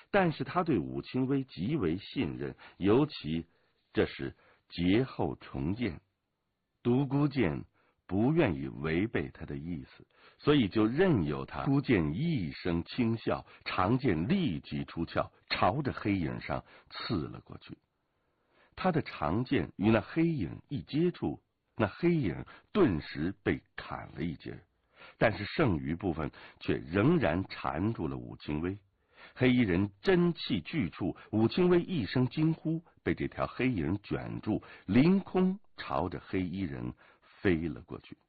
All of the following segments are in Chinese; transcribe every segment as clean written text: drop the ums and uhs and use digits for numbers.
但是他对武清微极为信任，尤其这是劫后重见，独孤剑不愿意违背他的意思，所以就任由他。孤剑一声轻笑，长剑立即出鞘，朝着黑影上刺了过去。他的长剑与那黑影一接触，那黑影顿时被砍了一截，但是剩余部分却仍然缠住了武清微。黑衣人真气俱处，武清微一声惊呼，被这条黑影卷住，凌空朝着黑衣人飞了过去。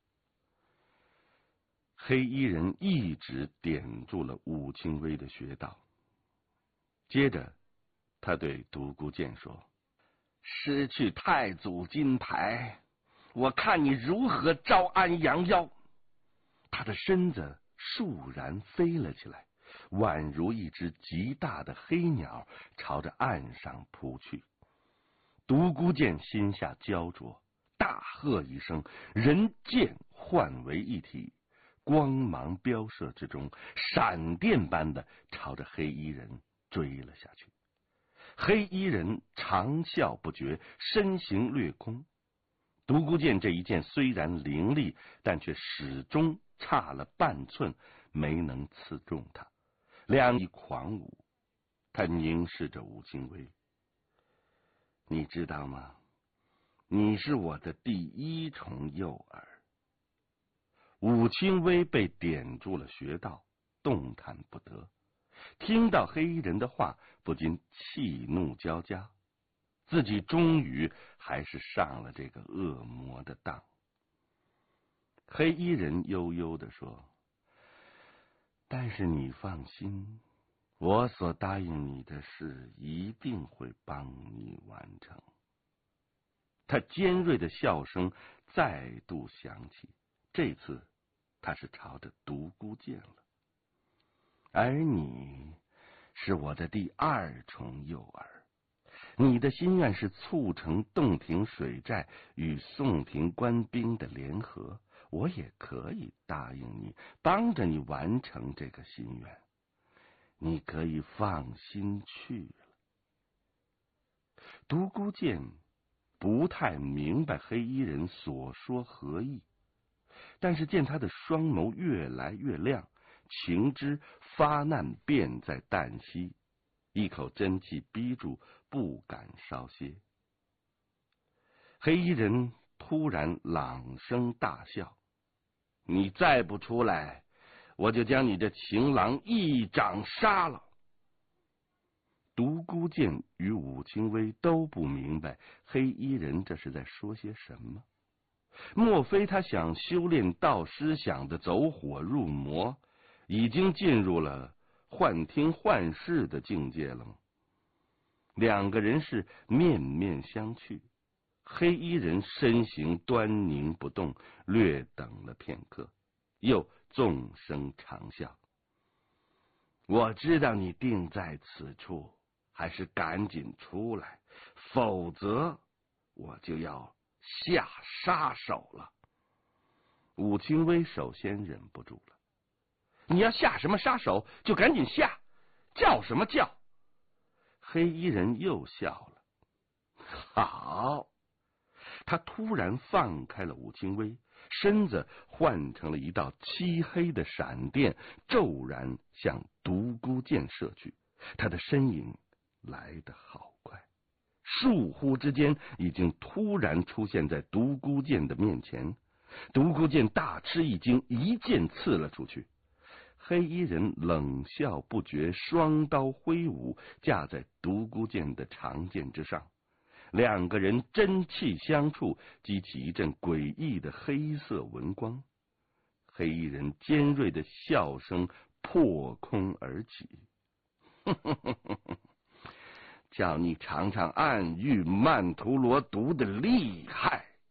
黑衣人一直点住了武清微的穴道，接着他对独孤剑说：失去太祖金牌，我看你如何招安阳妖。他的身子倏然飞了起来，宛如一只极大的黑鸟朝着岸上扑去。独孤剑心下焦灼，大喝一声，人剑换为一体，光芒飙射之中，闪电般的朝着黑衣人追了下去。黑衣人长啸不绝，身形掠空。独孤剑这一剑虽然凌厉，但却始终差了半寸，没能刺中他。两翼狂舞，他凝视着武清微。你知道吗？你是我的第一重诱饵。武清微被点住了穴道，动弹不得。听到黑衣人的话，不禁气怒交加，自己终于还是上了这个恶魔的当。黑衣人悠悠地说：但是你放心，我所答应你的事一定会帮你完成。他尖锐的笑声再度响起，这次他是朝着独孤剑了。而你是我的第二重诱饵，你的心愿是促成洞庭水寨与宋庭官兵的联合，我也可以答应你，帮着你完成这个心愿，你可以放心去了。独孤剑不太明白黑衣人所说何意，但是见他的双眸越来越亮，情知发难便在旦夕，一口真气逼住，不敢稍歇。黑衣人突然朗声大笑：你再不出来，我就将你这情郎一掌杀了。独孤剑与武清微都不明白黑衣人这是在说些什么，莫非他想修炼道师想的走火入魔，已经进入了幻听幻视的境界了吗？两个人是面面相觑，黑衣人身形端凝不动，略等了片刻，又纵声长啸：我知道你定在此处，还是赶紧出来，否则我就要下杀手了。武清微首先忍不住了：你要下什么杀手，就赶紧下，叫什么叫？黑衣人又笑了：好。他突然放开了武清微，身子换成了一道漆黑的闪电，骤然向独孤剑射去。他的身影来得好快，倏忽之间已经突然出现在独孤剑的面前。独孤剑大吃一惊，一剑刺了出去。黑衣人冷笑不绝，双刀挥舞，架在独孤剑的长剑之上。两个人真气相触，激起一阵诡异的黑色纹光。黑衣人尖锐的笑声破空而起：叫你尝尝暗喻曼陀罗毒的厉害。